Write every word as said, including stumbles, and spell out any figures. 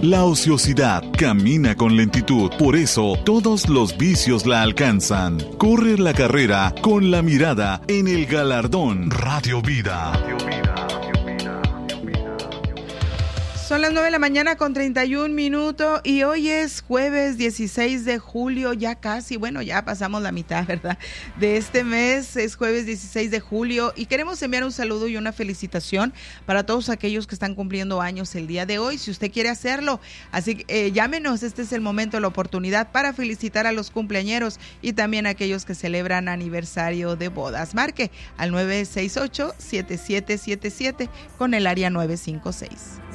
La ociosidad camina con lentitud, por eso todos los vicios la alcanzan. Corre la carrera con la mirada en el galardón. Radio Vida. Son las nueve de la mañana con treinta y un minutos y hoy es jueves dieciséis de julio, ya casi, bueno, ya pasamos la mitad, ¿verdad? De este mes, es jueves dieciséis de julio y queremos enviar un saludo y una felicitación para todos aquellos que están cumpliendo años el día de hoy, si usted quiere hacerlo. Así que eh, llámenos, este es el momento, la oportunidad para felicitar a los cumpleañeros y también a aquellos que celebran aniversario de bodas. Marque al nueve seis ocho, siete siete siete siete con el área nueve cinco seis.